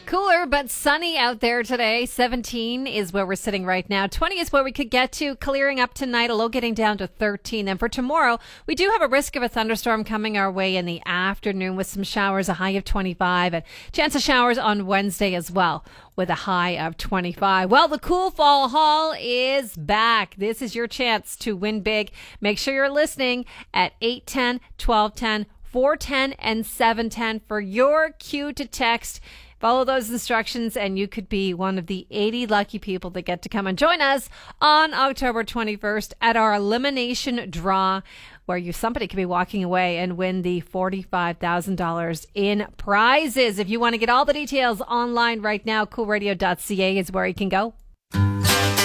Cooler but sunny out there today. 17 is where we're sitting right now. 20 is where we could get to, clearing up tonight, a low getting down to 13. And for tomorrow, we do have a risk of a thunderstorm coming our way in the afternoon with some showers, a high of 25, and chance of showers on Wednesday as well with a high of 25. Well, the Cool Fall Haul is back. This is your chance to win big. Make sure you're listening at 810, 1210, 410, and 710 for your cue to text. Follow those instructions and you could be one of the 80 lucky people that get to come and join us on October 21st at our elimination draw, where somebody could be walking away and win the $45,000 in prizes. If you want to get all the details online right now, coolradio.ca is where you can go.